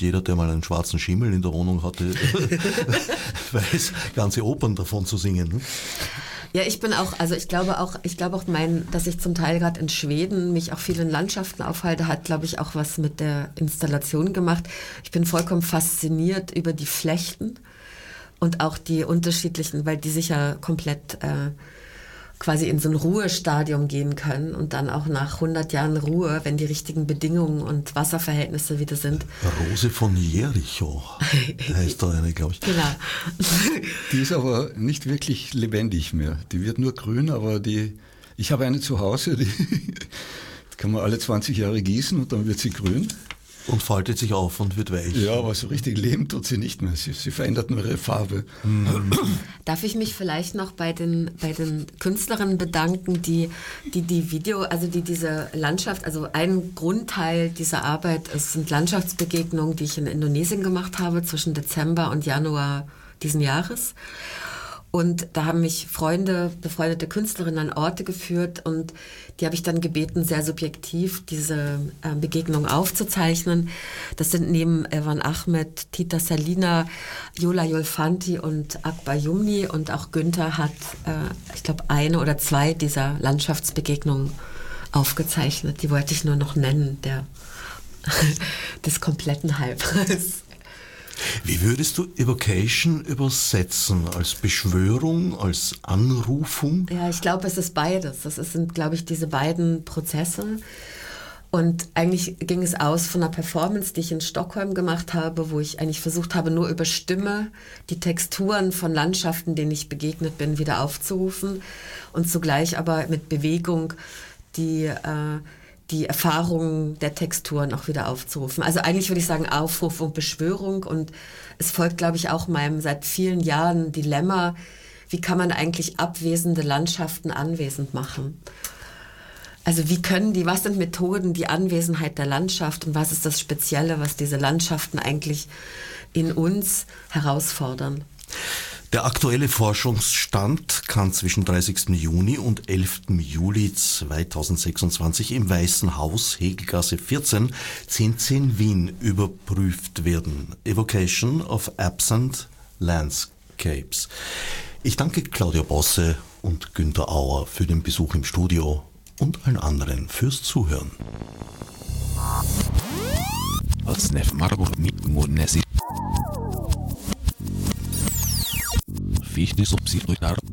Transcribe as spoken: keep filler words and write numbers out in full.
jeder, der mal einen schwarzen Schimmel in der Wohnung hatte, weiß, ganze Opern davon zu singen. Ne? Ja, ich bin auch, also ich glaube auch, ich glaube auch mein, dass ich zum Teil gerade in Schweden mich auch viel in Landschaften aufhalte, hat, glaube ich, auch was mit der Installation gemacht. Ich bin vollkommen fasziniert über die Flechten und auch die unterschiedlichen, weil die sich ja komplett äh, quasi in so ein Ruhestadium gehen können und dann auch nach hundert Jahren Ruhe, wenn die richtigen Bedingungen und Wasserverhältnisse wieder sind. Rose von Jericho heißt da eine, glaube ich. Genau. Die ist aber nicht wirklich lebendig mehr. Die wird nur grün, aber die, ich habe eine zu Hause, die kann man alle zwanzig Jahre gießen und dann wird sie grün. Und faltet sich auf und wird weich. Ja, aber so richtig leben tut sie nicht mehr. Sie, sie verändert nur ihre Farbe. Darf ich mich vielleicht noch bei den, bei den Künstlerinnen bedanken, die, die die Video, also die diese Landschaft, also ein Grundteil dieser Arbeit, es sind Landschaftsbegegnungen, die ich in Indonesien gemacht habe zwischen Dezember und Januar diesen Jahres. Und da haben mich Freunde, befreundete Künstlerinnen an Orte geführt und die habe ich dann gebeten, sehr subjektiv diese äh, Begegnung aufzuzeichnen. Das sind neben Evan Ahmed, Tita Salina, Yola Yolfanti und Akbar Yumni und auch Günther hat, äh, ich glaube, eine oder zwei dieser Landschaftsbegegnungen aufgezeichnet. Die wollte ich nur noch nennen, der des kompletten Halbes. Wie würdest du Evocation übersetzen? Als Beschwörung, als Anrufung? Ja, ich glaube, es ist beides. Das sind, glaube ich, diese beiden Prozesse. Und eigentlich ging es aus von einer Performance, die ich in Stockholm gemacht habe, wo ich eigentlich versucht habe, nur über Stimme die Texturen von Landschaften, denen ich begegnet bin, wieder aufzurufen. Und zugleich aber mit Bewegung die... Äh, die Erfahrungen der Texturen auch wieder aufzurufen. Also eigentlich würde ich sagen Aufruf und Beschwörung und es folgt, glaube ich, auch meinem seit vielen Jahren Dilemma, wie kann man eigentlich abwesende Landschaften anwesend machen? Also wie können die, was sind Methoden, die Anwesenheit der Landschaft und was ist das Spezielle, was diese Landschaften eigentlich in uns herausfordern? Der aktuelle Forschungsstand kann zwischen dreißigsten Juni und elften Juli zweitausendsechsundzwanzig im Weißen Haus, Hegelgasse vierzehn, zehn zehn Wien überprüft werden. Evocation of Absent Landscapes. Ich danke Claudia Bosse und Günther Auer für den Besuch im Studio und allen anderen fürs Zuhören. Fichte subsidiar